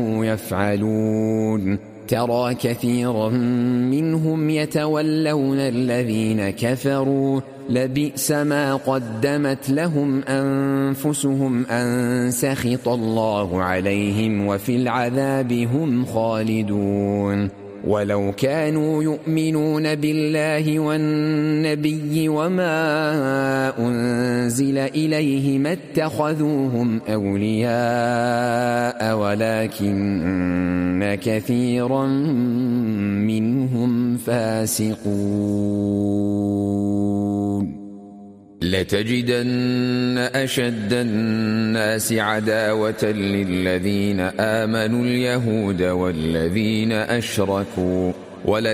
يفعلون ترى كثيرا منهم يتولون الذين كفروا لبئس ما قدمت لهم أنفسهم أن سخط الله عليهم وفي العذاب هم خالدون ولو كانوا يؤمنون بالله والنبي وما أنزل إليه ما اتخذوهم أولياء ولكن كثيرا منهم فاسقون لتجدن أشد الناس عداوة للذين آمنوا اليهود والذين أشركوا